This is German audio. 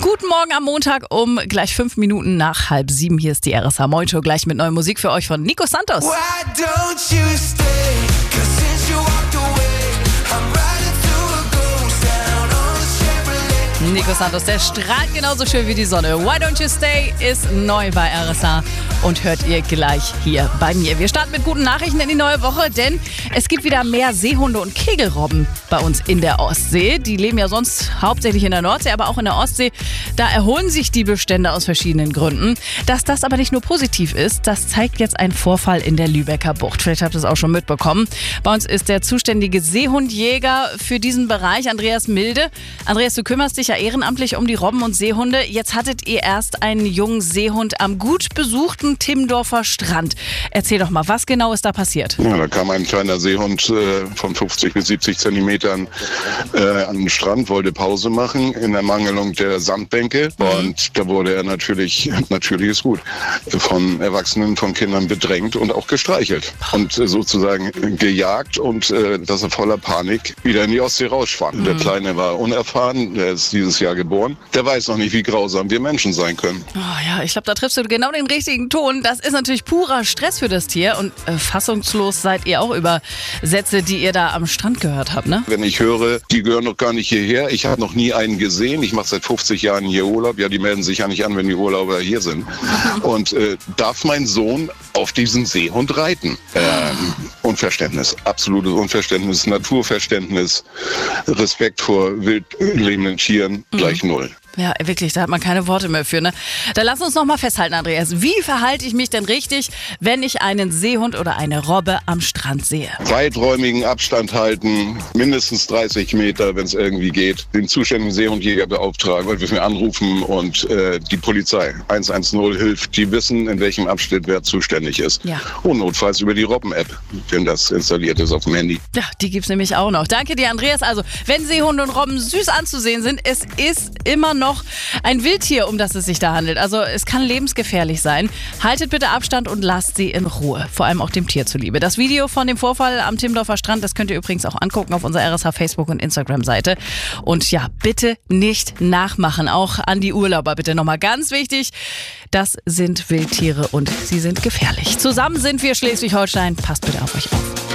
Guten Morgen am Montag um gleich 5 Minuten nach 6:30. Hier ist die RSH Morning Show, gleich mit neuer Musik für euch von Nico Santos. Nico Santos, der strahlt genauso schön wie die Sonne. Why Don't You Stay ist neu bei RSH und hört ihr gleich hier bei mir. Wir starten mit guten Nachrichten in die neue Woche, denn es gibt wieder mehr Seehunde und Kegelrobben bei uns in der Ostsee. Die leben ja sonst hauptsächlich in der Nordsee, aber auch in der Ostsee. Da erholen sich die Bestände aus verschiedenen Gründen. Dass das aber nicht nur positiv ist, das zeigt jetzt ein Vorfall in der Lübecker Bucht. Vielleicht habt ihr es auch schon mitbekommen. Bei uns ist der zuständige Seehundjäger für diesen Bereich, Andreas Milde. Andreas, du kümmerst dich ja ehrenamtlich um die Robben und Seehunde. Jetzt hattet ihr erst einen jungen Seehund am gut besuchten Timmendorfer Strand. Erzähl doch mal, was genau ist da passiert? Ja, da kam ein kleiner Seehund von 50 bis 70 Zentimetern an den Strand, wollte Pause machen in der Mangelung der Sandbänke. Und da wurde er natürlich ist gut, von Erwachsenen, von Kindern bedrängt und auch gestreichelt. Und sozusagen gejagt und dass er voller Panik wieder in die Ostsee rausschwamm. Der Kleine war unerfahren, der ist dieses Jahr geboren. Der weiß noch nicht, wie grausam wir Menschen sein können. Oh ja, ich glaube, da triffst du genau den richtigen Ton. Das ist natürlich purer Stress für das Tier. Und fassungslos seid ihr auch über Sätze, die ihr da am Strand gehört habt, ne? Wenn ich höre, die gehören doch gar nicht hierher. Ich habe noch nie einen gesehen. Ich mache seit 50 Jahren hier Urlaub. Ja, die melden sich ja nicht an, wenn die Urlauber hier sind. Und darf mein Sohn auf diesen Seehund reiten? Unverständnis, absolutes Unverständnis, Naturverständnis, Respekt vor wild lebenden Tieren, gleich null. Ja, wirklich, da hat man keine Worte mehr für, ne? Dann lass uns noch mal festhalten, Andreas. Wie verhalte ich mich denn richtig, wenn ich einen Seehund oder eine Robbe am Strand sehe? Weiträumigen Abstand halten, mindestens 30 Meter, wenn es irgendwie geht. Den zuständigen Seehundjäger beauftragen, weil wir anrufen und die Polizei 110 hilft. Die wissen, in welchem Abschnitt wer zuständig ist. Ja. Und notfalls über die Robben-App, wenn das installiert ist auf dem Handy. Ja, die gibt's nämlich auch noch. Danke dir, Andreas. Also, wenn Seehunde und Robben süß anzusehen sind, es ist immer noch ein Wildtier, um das es sich da handelt. Also es kann lebensgefährlich sein. Haltet bitte Abstand und lasst sie in Ruhe. Vor allem auch dem Tier zuliebe. Das Video von dem Vorfall am Timmendorfer Strand, das könnt ihr übrigens auch angucken auf unserer RSH Facebook- und Instagram-Seite. Und ja, bitte nicht nachmachen. Auch an die Urlauber bitte nochmal ganz wichtig. Das sind Wildtiere und sie sind gefährlich. Zusammen sind wir Schleswig-Holstein. Passt bitte auf euch auf.